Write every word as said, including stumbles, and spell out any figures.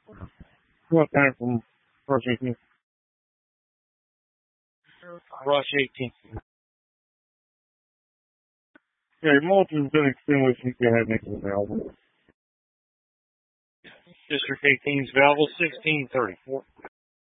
What time from Rush eighteen? Rush eighteen. Yeah, your mulch has been extinguished. You can have it available. District eighteen's available, sixteen thirty-four.